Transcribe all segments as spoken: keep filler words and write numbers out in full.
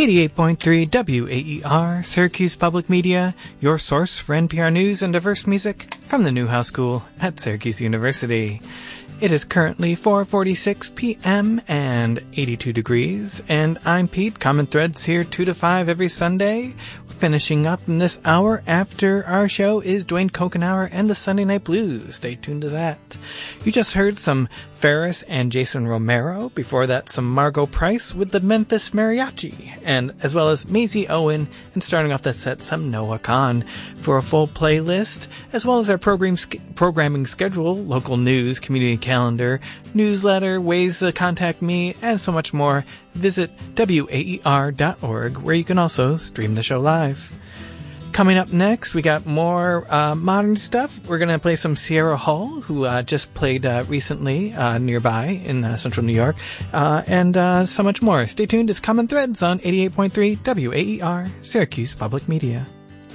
eighty-eight point three W A E R, Syracuse Public Media, your source for N P R news and diverse music from the Newhouse School at Syracuse University. It is currently four forty-six p.m. and eighty-two degrees, and I'm Pete. Common Threads here two to five every Sunday. Finishing up in this hour after our show is Dwayne Kokenauer and the Sunday Night Blues. Stay tuned to that. You just heard some Ferris and Jason Romero. Before that, some Margot Price with the Memphis Mariachi, and as well as Maisie Owen, and starting off that set, some Noah Kahn. For a full playlist, as well as our program programming schedule, local news, community calendar, newsletter, ways to contact me, and so much more, visit W A E R dot org, where you can also stream the show live. Coming up next, we got more uh, modern stuff. We're going to play some Sierra Hull, who uh, just played uh, recently uh, nearby in uh, central New York, uh, and uh, so much more. Stay tuned. It's Common Threads on eighty-eight point three W A E R, Syracuse Public Media.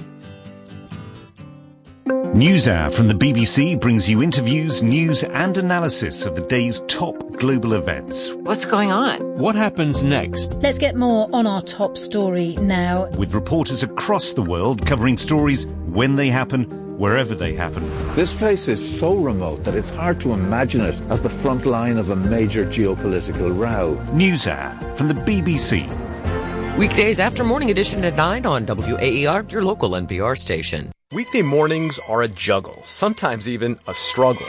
NewsHour from the B B C brings you interviews, news and analysis of the day's top global events. What's going on? What happens next? Let's get more on our top story now. With reporters across the world covering stories when they happen, wherever they happen. This place is so remote that it's hard to imagine it as the front line of a major geopolitical row. NewsHour from the B B C. Weekdays after Morning Edition at nine on W A E R, your local N P R station. Weekday mornings are a juggle, sometimes even a struggle.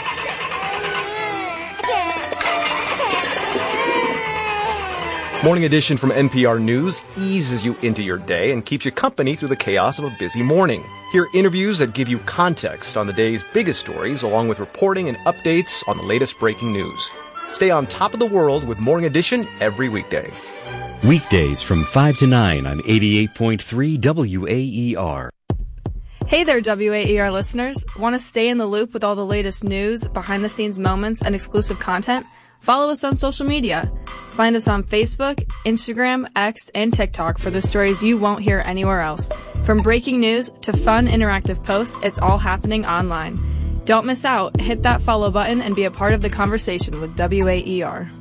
Morning Edition from N P R News eases you into your day and keeps you company through the chaos of a busy morning. Hear interviews that give you context on the day's biggest stories, along with reporting and updates on the latest breaking news. Stay on top of the world with Morning Edition every weekday. Weekdays from five to nine on eighty-eight point three W A E R. Hey there, W A E R listeners. Want to stay in the loop with all the latest news, behind-the-scenes moments, and exclusive content? Follow us on social media. Find us on Facebook, Instagram, X, and TikTok for the stories you won't hear anywhere else. From breaking news to fun interactive posts, it's all happening online. Don't miss out. Hit that follow button and be a part of the conversation with W A E R.